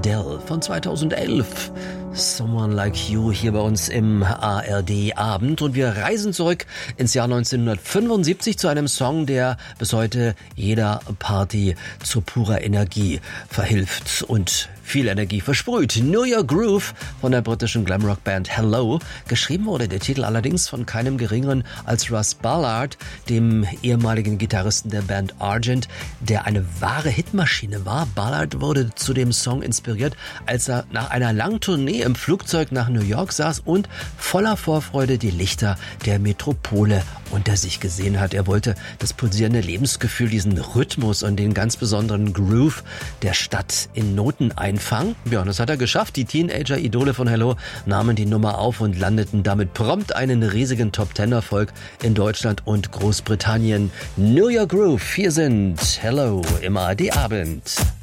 Adele von 2011. Someone Like You hier bei uns im ARD-Abend. Und wir reisen zurück ins Jahr 1975 zu einem Song, der bis heute jeder Party zu purer Energie verhilft und viel Energie versprüht. Know Your Groove von der britischen Glamrock-Band Hello. Geschrieben wurde der Titel allerdings von keinem geringeren als Russ Ballard, dem ehemaligen Gitarristen der Band Argent, der eine wahre Hitmaschine war. Ballard wurde zu dem Song inspiriert, als er nach einer langen Tournee im Flugzeug nach New York saß und voller Vorfreude die Lichter der Metropole unter sich gesehen hat. Er wollte das pulsierende Lebensgefühl, diesen Rhythmus und den ganz besonderen Groove der Stadt in Noten einfangen. Ja, und das hat er geschafft. Die Teenager-Idole von Hello nahmen die Nummer auf und landeten damit prompt einen riesigen Top-10-Erfolg in Deutschland und Großbritannien. Know Your Groove, hier sind Hello im ARD-Abend.